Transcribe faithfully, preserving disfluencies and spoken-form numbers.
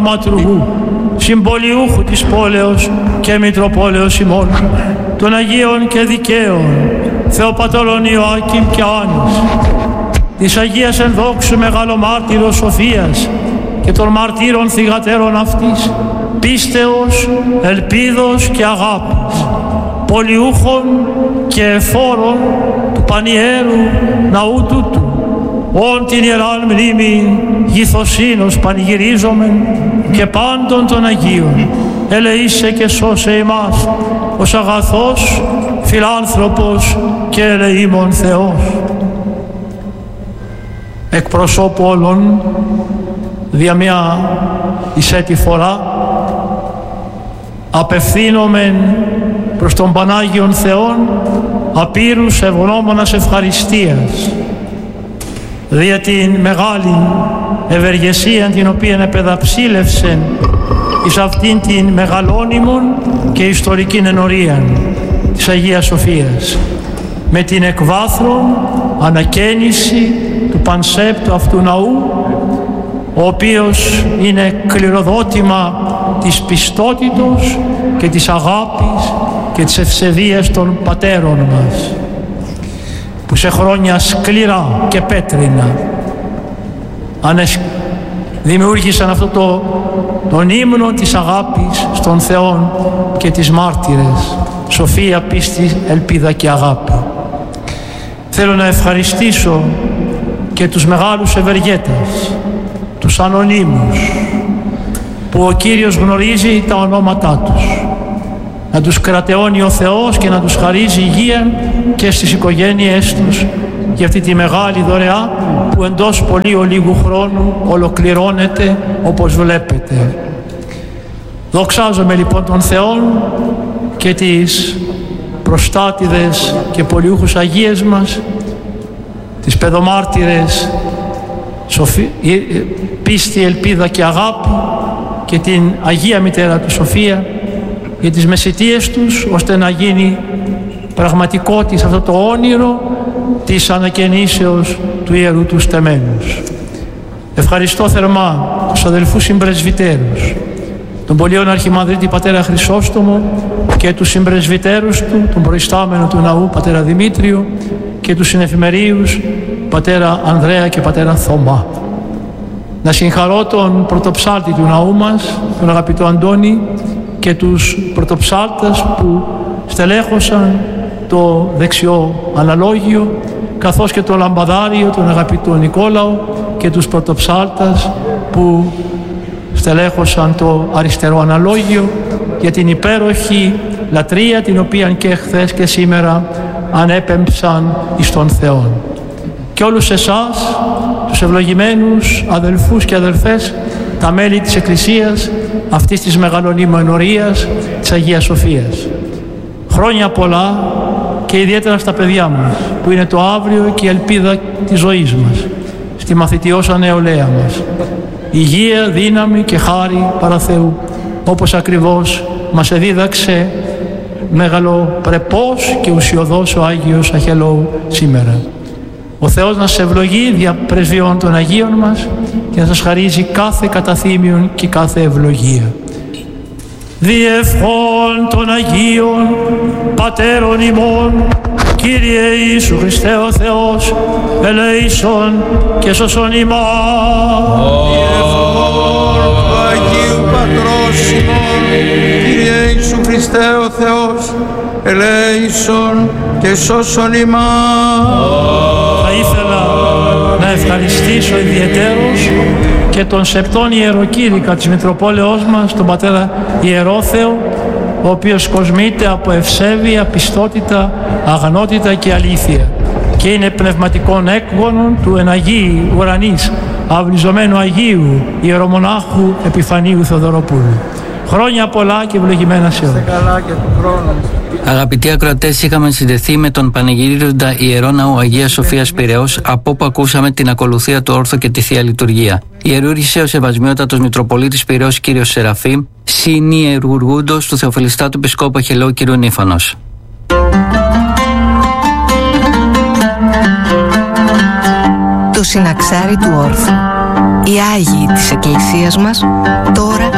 Θαυματουργού, συμπολιούχου της πόλεως και Μητροπόλεως ημών, των Αγίων και Δικαίων, Θεοπατώρων Ιωάκιμ και Άννης, της Αγίας Ενδόξου Μεγαλομάρτυρος Σοφίας και των μαρτύρων θυγατέρων αυτής, πίστεως, ελπίδος και αγάπης, πολιούχων και εφόρων του πανιέρου ναού τούτου, όν την Ιεράν μνήμη γηθοσύνος πανηγυρίζομεν και πάντων των Αγίων, ελεήσε και σώσε ημάς ως αγαθός, φιλάνθρωπος και ελεήμων Θεός. Εκπροσώπου όλων, δια μια εισέτη φορά, απευθύνομεν προς τον Πανάγιον Θεόν απείρους ευγνώμονας ευχαριστίας δια την μεγάλη ευεργεσία την οποία επεδαψίλευσεν εις αυτήν την μεγαλώνυμον και ιστορική ενορία της Αγίας Σοφίας, με την εκβάθρον ανακαίνιση του πανσέπτου αυτού ναού, ο οποίος είναι κληροδότημα της πιστότητος και της αγάπης και της ευσεβίας των πατέρων μας, που σε χρόνια σκληρά και πέτρινα ανεσ... δημιούργησαν αυτό το, τον ύμνο της αγάπης στον Θεόν και τις μάρτυρες, σοφία, πίστη, ελπίδα και αγάπη. Θέλω να ευχαριστήσω και τους μεγάλους ευεργέτες, τους ανωνύμους, που ο Κύριος γνωρίζει τα ονόματά τους. Να τους κρατεώνει ο Θεός και να τους χαρίζει υγεία και στις οικογένειές τους για αυτή τη μεγάλη δωρεά που εντός πολύ ολίγου χρόνου ολοκληρώνεται, όπως βλέπετε. Δοξάζομαι λοιπόν τον Θεόν και τις προστάτηδες και πολιούχους Αγίες μας, τις παιδομάρτυρες Σοφή, πίστη, ελπίδα και αγάπη, και την Αγία Μητέρα του Σοφία για τις μεσητείες τους, ώστε να γίνει πραγματικότης αυτό το όνειρο της ανακαινήσεως του Ιερού του Στεμένους. Ευχαριστώ θερμά τους αδελφούς συμπρεσβυτέρους, τον Πολιόν Αρχιμανδρίτη Πατέρα Χρυσόστομο και τους συμπρεσβυτέρους του, τον προϊστάμενο του ναού Πατέρα Δημήτριο και τους συνεφημερίους Πατέρα Ανδρέα και Πατέρα Θωμά. Να συγχαρώ τον πρωτοψάλτη του ναού μας, τον αγαπητό Αντώνη, και τους πρωτοψάλτες που στελέχωσαν το δεξιό αναλόγιο, καθώς και το λαμπαδάριο, τον αγαπητό Νικόλαο, και τους πρωτοψάλτες που στελέχωσαν το αριστερό αναλόγιο, για την υπέροχη λατρεία την οποία και χθες και σήμερα ανέπεμψαν εις τον Θεόν. Και όλους εσάς, τους ευλογημένους αδελφούς και αδελφές, τα μέλη της Εκκλησίας αυτής της μεγαλονίμου ενορίας της Αγίας Σοφίας. Χρόνια πολλά και ιδιαίτερα στα παιδιά μας, που είναι το αύριο και η ελπίδα της ζωής μας, στη μαθητιώσα νεολαία μας. Υγεία, δύναμη και χάρη παρά Θεού, όπως ακριβώς μας εδίδαξε μεγαλοπρεπός και ουσιοδός ο Άγιος Αχελώου σήμερα. Ο Θεός να σε ευλογεί δια πρεσβειών των Αγίων μας και να σας χαρίζει κάθε καταθύμιον και κάθε ευλογία. Διευχών των Αγίων Πατέρων ημών, Κύριε Ιησού Χριστέ ο Θεός, ελέησον και σώσον ημάς. Διευχών του Αγίου Πατρός ημών, Κύριε Ιησού Χριστέ ο Θεός, ελέησον και σώσον ημάς. Θα ήθελα να ευχαριστήσω ιδιαιτέρως και τον Σεπτόν Ιεροκήρυκα της Μητροπόλεως μας, τον Πατέρα Ιερόθεο, ο οποίος κοσμείται από ευσέβεια, πιστότητα, αγνότητα και αλήθεια και είναι πνευματικών έκγονων του εν Αγίη Ουρανής αυλιζομένου Αγίου Ιερομονάχου Επιφανίου Θεοδωροπούλου. Χρόνια πολλά και ευλογημένα σε όλους. Αγαπητοί ακροατές, είχαμε συνδεθεί με τον Πανηγυρίζοντα Ιερό Ναού Αγίας Σοφίας Πειραιώς, από όπου ακούσαμε την ακολουθία του όρθο και τη Θεία Λειτουργία. Ιερούργησε ο Σεβασμιότατος Μητροπολίτης Πειραιώς κ. Σεραφείμ, συνιερουργούντος του Θεοφιλιστάτου Επισκόπου Αχελώου κ. Νύφανος. Το συναξάρι του όρθου. Οι Άγιοι της Εκκλησίας μας τώρα